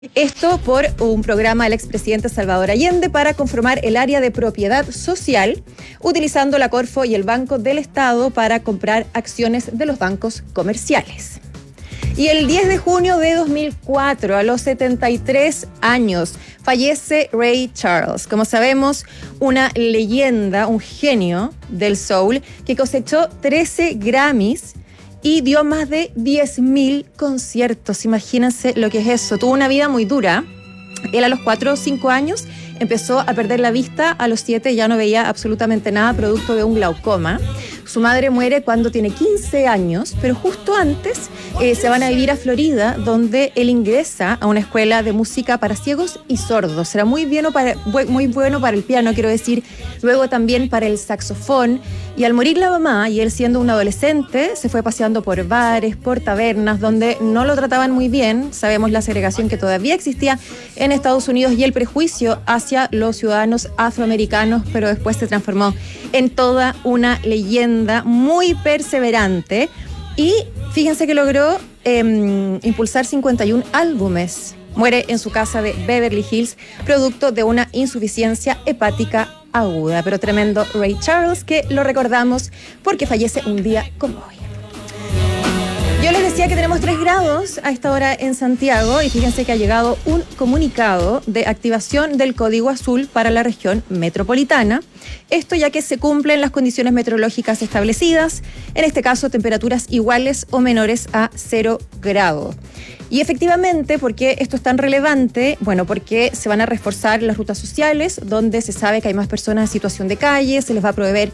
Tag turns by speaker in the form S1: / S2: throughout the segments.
S1: Esto por un programa del expresidente Salvador Allende para conformar el área de propiedad social, utilizando la Corfo y el Banco del Estado para comprar acciones de los bancos comerciales. Y el 10 de junio de 2004, a los 73 años, fallece Ray Charles. Como sabemos, una leyenda, un genio del soul que cosechó 13 Grammys y dio más de 10.000 conciertos. Imagínense lo que es eso. Tuvo una vida muy dura. Él a los 4 o 5 años empezó a perder la vista. A los 7 ya no veía absolutamente nada, producto de un glaucoma. Su madre muere cuando tiene 15 años, pero justo antes se van a vivir a Florida, donde él ingresa a una escuela de música para ciegos y sordos. Era muy bueno para el piano, quiero decir, luego también para el saxofón. Y al morir la mamá, y él siendo un adolescente, se fue paseando por bares, por tabernas, donde no lo trataban muy bien. Sabemos la segregación que todavía existía en Estados Unidos y el prejuicio hacia los ciudadanos afroamericanos, pero después se transformó en toda una leyenda muy perseverante. Y fíjense que logró impulsar 51 álbumes. Muere en su casa de Beverly Hills, producto de una insuficiencia hepática aguda. Pero tremendo Ray Charles, que lo recordamos porque fallece un día como hoy. Yo les decía que tenemos 3 grados a esta hora en Santiago y fíjense que ha llegado un comunicado de activación del código azul para la región metropolitana. Esto ya que se cumplen las condiciones meteorológicas establecidas, en este caso temperaturas iguales o menores a 0 grados. Y efectivamente, ¿por qué esto es tan relevante? Bueno, porque se van a reforzar las rutas sociales, donde se sabe que hay más personas en situación de calle, se les va a proveer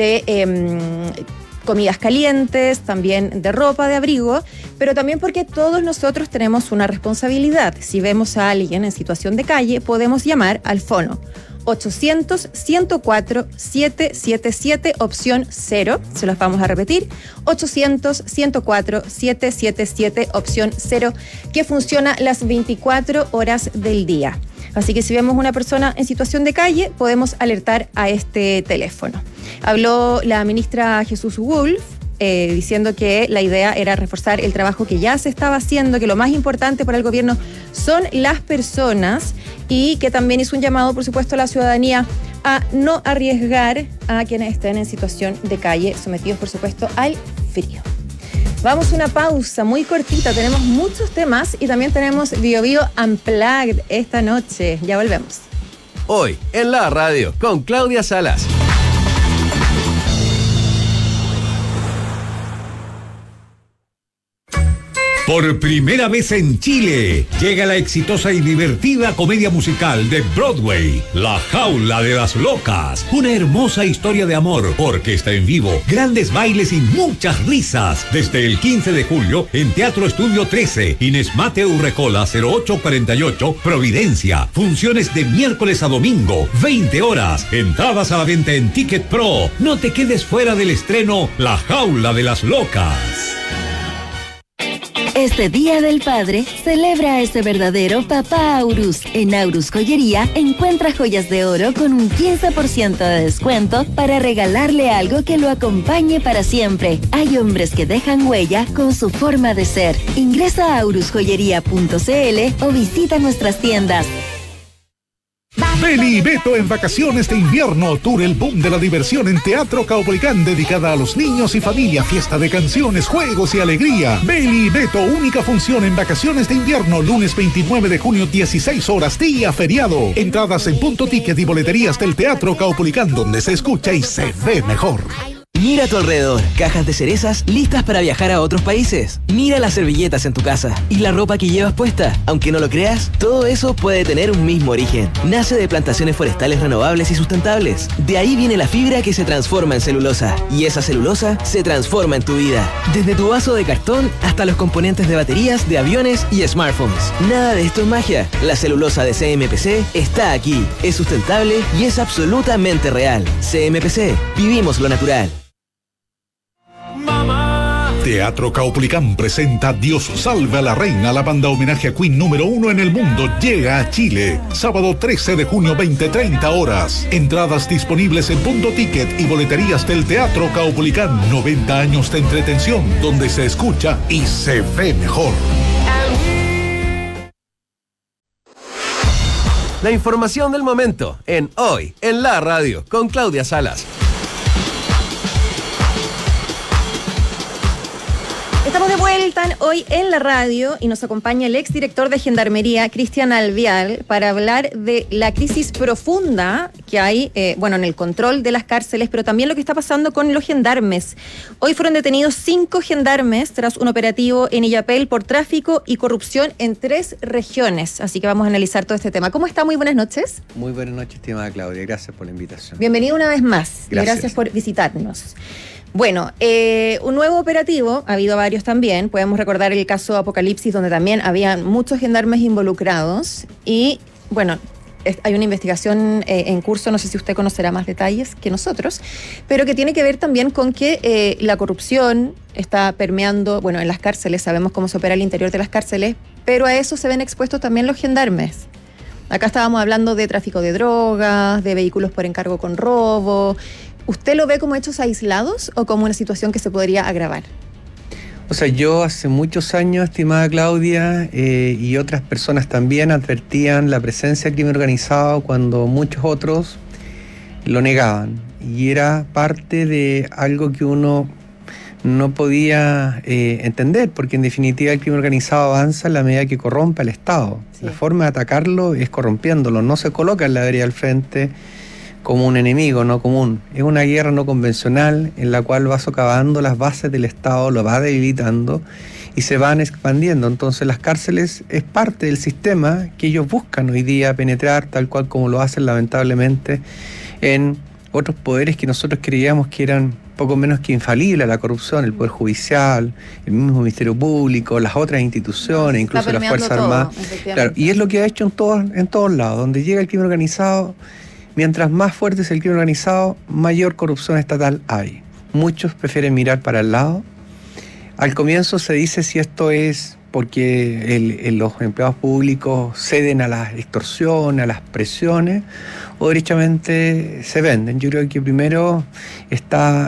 S1: de comidas calientes, también de ropa, de abrigo, pero también porque todos nosotros tenemos una responsabilidad. Si vemos a alguien en situación de calle, podemos llamar al fono 800-104-777, opción 0. Se los vamos a repetir. 800-104-777, opción 0, que funciona las 24 horas del día. Así que si vemos una persona en situación de calle, podemos alertar a este teléfono. Habló la ministra Jesús Wolf, diciendo que la idea era reforzar el trabajo que ya se estaba haciendo, que lo más importante para el gobierno son las personas y que también hizo un llamado, por supuesto, a la ciudadanía a no arriesgar a quienes estén en situación de calle, sometidos, por supuesto, al frío. Vamos a una pausa muy cortita, tenemos muchos temas y también tenemos Bio Bio Unplugged esta noche. Ya volvemos.
S2: Hoy, en la radio, con Claudia Salas.
S3: Por primera vez en Chile, llega la exitosa y divertida comedia musical de Broadway, La Jaula de las Locas. Una hermosa historia de amor, orquesta en vivo, grandes bailes y muchas risas. Desde el 15 de julio en Teatro Estudio 13, Inés Mateu Recola 0848, Providencia. Funciones de miércoles a domingo, 20 horas. Entradas a la venta en Ticket Pro. No te quedes fuera del estreno La Jaula de las Locas.
S4: Este Día del Padre, celebra a ese verdadero papá Aurus. En Aurus Joyería, encuentra joyas de oro con un 15% de descuento para regalarle algo que lo acompañe para siempre. Hay hombres que dejan huella con su forma de ser. Ingresa a aurusjoyería.cl o visita nuestras tiendas.
S5: Beli y Beto en vacaciones de invierno, tour el boom de la diversión en Teatro Caupolicán, dedicada a los niños y familia, fiesta de canciones, juegos y alegría. Beli y Beto, única función en vacaciones de invierno, lunes 29 de junio, 16 horas, día feriado. Entradas en Punto Ticket y boleterías del Teatro Caupolicán, donde se escucha y se ve mejor.
S6: Mira a tu alrededor, cajas de cerezas listas para viajar a otros países. Mira las servilletas en tu casa y la ropa que llevas puesta. Aunque no lo creas, todo eso puede tener un mismo origen. Nace de plantaciones forestales renovables y sustentables. De ahí viene la fibra que se transforma en celulosa. Y esa celulosa se transforma en tu vida. Desde tu vaso de cartón hasta los componentes de baterías, de aviones y smartphones. Nada de esto es magia. La celulosa de CMPC está aquí. Es sustentable y es absolutamente real. CMPC, vivimos lo natural.
S5: Teatro Caupolicán presenta Dios salve a la reina. La banda homenaje a Queen número 1 en el mundo llega a Chile. Sábado 13 de junio, 20-30 horas. Entradas disponibles en Punto Ticket y boleterías del Teatro Caupolicán. 90 años de entretención, donde se escucha y se ve mejor.
S2: La información del momento en Hoy en la Radio con Claudia Salas.
S1: Estamos de vuelta hoy en la radio y nos acompaña el exdirector de Gendarmería, Cristian Alvial, para hablar de la crisis profunda que hay en el control de las cárceles, pero también lo que está pasando con los gendarmes. Hoy fueron detenidos 5 gendarmes tras un operativo en Illapel por tráfico y corrupción en 3 regiones. Así que vamos a analizar todo este tema. ¿Cómo está? Muy buenas noches.
S7: Muy buenas noches, estimada Claudia. Gracias por la invitación.
S1: Bienvenido una vez más. Gracias por visitarnos. Bueno, un nuevo operativo, ha habido varios también, podemos recordar el caso Apocalipsis, donde también habían muchos gendarmes involucrados y, bueno, hay una investigación en curso, no sé si usted conocerá más detalles que nosotros, pero que tiene que ver también con que la corrupción está permeando, en las cárceles, sabemos cómo se opera el interior de las cárceles, pero a eso se ven expuestos también los gendarmes. Acá estábamos hablando de tráfico de drogas, de vehículos por encargo con robo. ¿Usted lo ve como hechos aislados o como una situación que se podría agravar?
S7: O sea, yo hace muchos años, estimada Claudia, y otras personas también advertían la presencia del crimen organizado cuando muchos otros lo negaban. Y era parte de algo que uno no podía entender, porque en definitiva el crimen organizado avanza en la medida que corrompe al Estado. Sí. La forma de atacarlo es corrompiéndolo, no se coloca en la vereda al frente como un enemigo no común. Es una guerra no convencional en la cual va socavando las bases del Estado, lo va debilitando y se van expandiendo. Entonces las cárceles es parte del sistema que ellos buscan hoy día penetrar, tal cual como lo hacen lamentablemente en otros poderes que nosotros creíamos que eran poco menos que infalibles a la corrupción, el Poder Judicial, el mismo Ministerio Público, las otras instituciones, incluso las Fuerzas Armadas. Claro, y es lo que ha hecho en todos lados. Donde llega el crimen organizado, mientras más fuerte es el crimen organizado, mayor corrupción estatal hay. Muchos prefieren mirar para el lado. Al comienzo se dice si esto es porque los empleados públicos ceden a las extorsiones, a las presiones, o derechamente se venden. Yo creo que primero está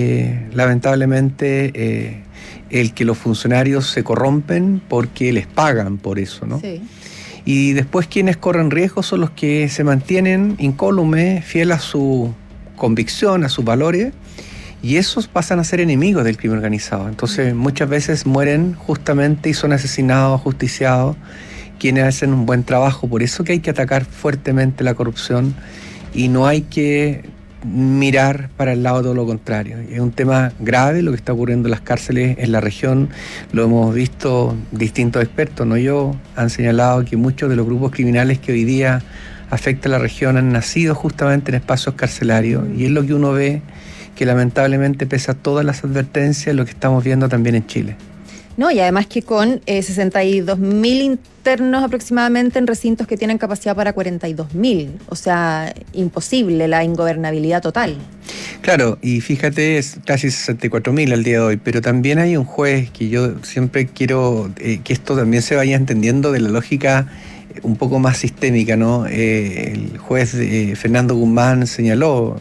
S7: lamentablemente el que los funcionarios se corrompen porque les pagan por eso, ¿no? Sí. Y después quienes corren riesgo son los que se mantienen incólumes, fieles a su convicción, a sus valores, y esos pasan a ser enemigos del crimen organizado. Entonces muchas veces mueren justamente y son asesinados, justiciados, quienes hacen un buen trabajo. Por eso que hay que atacar fuertemente la corrupción y no hay que mirar para el lado de todo lo contrario. Es un tema grave lo que está ocurriendo en las cárceles en la región, lo hemos visto distintos expertos, no yo, han señalado que muchos de los grupos criminales que hoy día afectan a la región han nacido justamente en espacios carcelarios, y es lo que uno ve que lamentablemente, pese a todas las advertencias, lo que estamos viendo también en Chile.
S1: No, y además que con 62.000 internos aproximadamente en recintos que tienen capacidad para 42.000, o sea, imposible, la ingobernabilidad total.
S7: Claro, y fíjate, es casi 64.000 al día de hoy, pero también hay un juez que yo siempre quiero que esto también se vaya entendiendo de la lógica un poco más sistémica, ¿no? El juez Fernando Guzmán señaló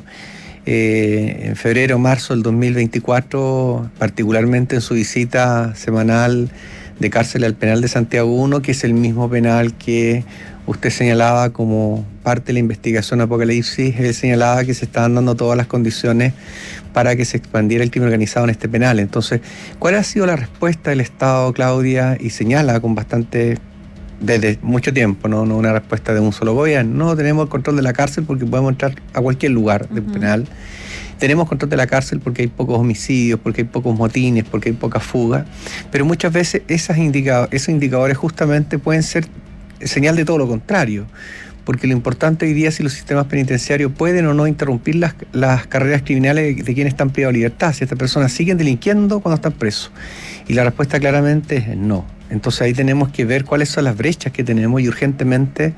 S7: en febrero, marzo del 2024, particularmente en su visita semanal de cárcel al penal de Santiago 1, que es el mismo penal que usted señalaba como parte de la investigación Apocalipsis. Él señalaba que se estaban dando todas las condiciones para que se expandiera el crimen organizado en este penal. Entonces, ¿cuál ha sido la respuesta del Estado, Claudia? Y señala con bastante, desde mucho tiempo, no una respuesta de un solo gobierno. No tenemos el control de la cárcel porque podemos entrar a cualquier lugar de penal. Tenemos control de la cárcel porque hay pocos homicidios, porque hay pocos motines, porque hay poca fuga. Pero muchas veces esos indicadores justamente pueden ser señal de todo lo contrario. Porque lo importante hoy día es si los sistemas penitenciarios pueden o no interrumpir las carreras criminales de quienes están privados de libertad, si estas personas siguen delinquiendo cuando están presos. Y la respuesta claramente es no. Entonces ahí tenemos que ver cuáles son las brechas que tenemos y urgentemente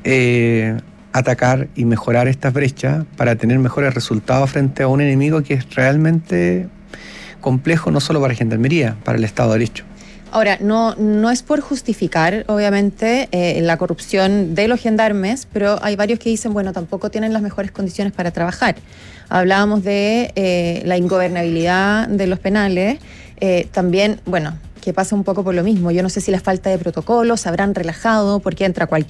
S7: atacar y mejorar estas brechas para tener mejores resultados frente a un enemigo que es realmente complejo, no solo para Gendarmería, para el Estado de Derecho.
S1: Ahora, no es por justificar, obviamente, la corrupción de los gendarmes, pero hay varios que dicen, bueno, tampoco tienen las mejores condiciones para trabajar. Hablábamos de la ingobernabilidad de los penales, también, bueno, que pasa un poco por lo mismo. Yo no sé si la falta de protocolos se habrán relajado porque entra cualquier